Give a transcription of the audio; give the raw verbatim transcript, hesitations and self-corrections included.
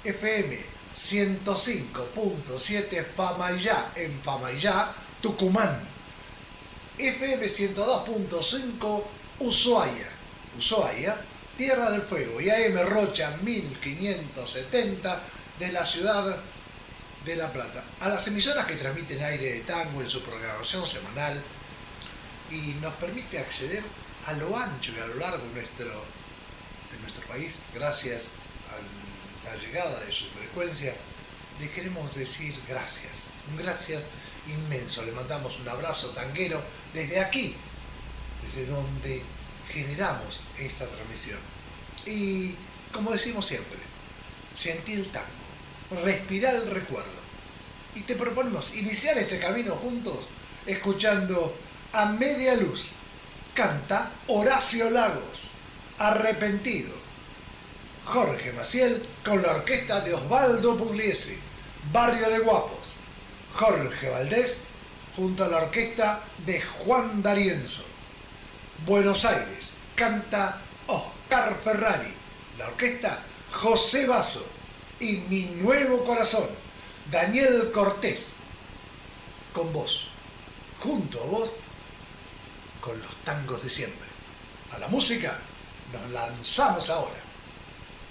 F M ciento cinco punto siete Famayá, en Famayá, Tucumán. F M ciento dos punto cinco Ushuaia, Ushuaia, Tierra del Fuego. Y A M Rocha mil quinientos setenta de la ciudad de La Plata. A las emisoras que transmiten Aire de Tango en su programación semanal y nos permite acceder a lo ancho y a lo largo de nuestro, de nuestro país, gracias a la llegada de su frecuencia, le queremos decir gracias, un gracias inmenso. Le mandamos un abrazo tanguero desde aquí, desde donde generamos esta transmisión. Y como decimos siempre, sentir el tango, respirar el recuerdo. Y te proponemos iniciar este camino juntos escuchando A Media Luz. Canta Horacio Lagos, Arrepentido. Jorge Maciel con la orquesta de Osvaldo Pugliese, Barrio de Guapos. Jorge Valdés junto a la orquesta de Juan D'Arienzo. Buenos Aires, canta Oscar Ferrari, la orquesta José Basso. Y Mi Nuevo Corazón, Daniel Cortés, con vos, junto a vos, con los tangos de siempre. A la música nos lanzamos ahora.